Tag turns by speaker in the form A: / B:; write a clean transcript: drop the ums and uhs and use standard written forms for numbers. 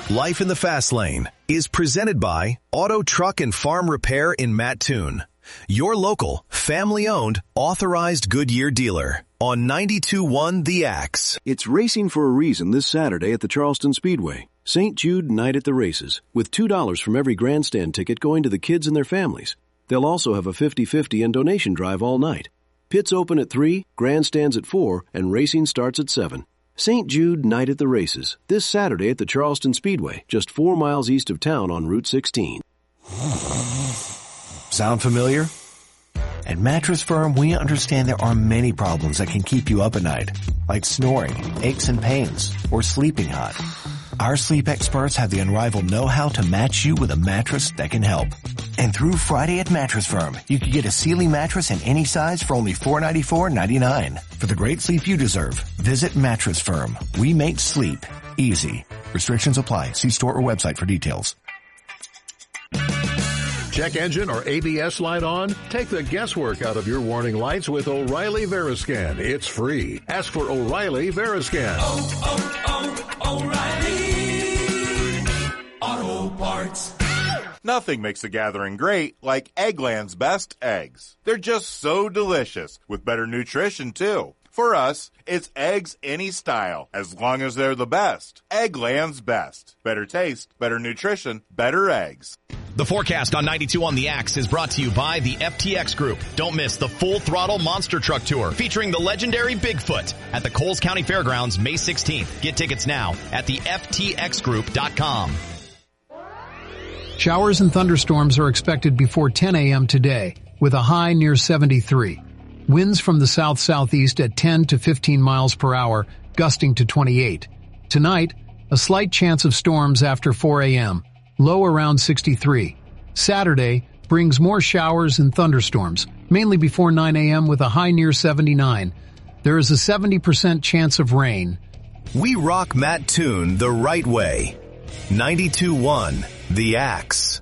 A: Life in the Fast Lane is presented by Auto, Truck, and Farm Repair in Mattoon, your local, family-owned, authorized Goodyear dealer on 92.1 The Axe.
B: It's racing for a reason this Saturday at the Charleston Speedway. St. Jude Night at the Races, with $2 from every grandstand ticket going to the kids and their families. They'll also have a 50-50 and donation drive all night. Pits open at 3, grandstands at 4, and racing starts at 7. St. Jude Night at the Races, this Saturday at the Charleston Speedway, just 4 miles east of town on Route 16.
C: Sound familiar? At Mattress Firm, we understand there are many problems that can keep you up at night, like snoring, aches and pains, or sleeping hot. Our sleep experts have the unrivaled know-how to match you with a mattress that can help. And through Friday at Mattress Firm, you can get a Sealy mattress in any size for only $494.99. For the great sleep you deserve, visit Mattress Firm. We make sleep easy. Restrictions apply. See store or website for details.
D: Check engine or ABS light on? Take the guesswork out of your warning lights with O'Reilly Veriscan. It's free. Ask for O'Reilly Veriscan.
E: O'Reilly Auto Parts.
F: Nothing makes a gathering great like Eggland's best eggs. They're just so delicious, with better nutrition too. For us, it's eggs any style, as long as they're the best. Eggland's best. Better taste, better nutrition, better eggs.
G: The forecast on 92 on the Axe is brought to you by the FTX Group. Don't miss the Full Throttle Monster Truck Tour featuring the legendary Bigfoot at the Coles County Fairgrounds May 16th. Get tickets now at the FTXgroup.com.
H: Showers and thunderstorms are expected before 10 a.m. today, with a high near 73. Winds from the south-southeast at 10 to 15 miles per hour, gusting to 28. Tonight, a slight chance of storms after 4 a.m., low around 63. Saturday brings more showers and thunderstorms, mainly before 9 a.m. with a high near 79. There is a 70% chance of rain.
A: We rock Mattoon the right way. 92.1 The Axe.